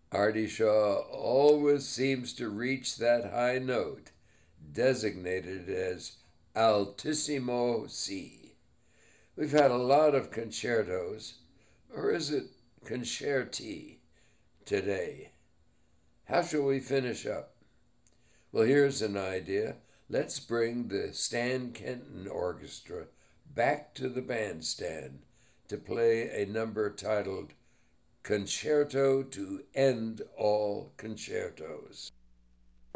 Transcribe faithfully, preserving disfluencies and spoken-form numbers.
Artie Shaw always seems to reach that high note, designated as Altissimo C. We've had a lot of concertos, or is it concerti, today. How shall we finish up? Well, here's an idea. Let's bring the Stan Kenton Orchestra back to the bandstand to play a number titled Concerto to End All Concertos.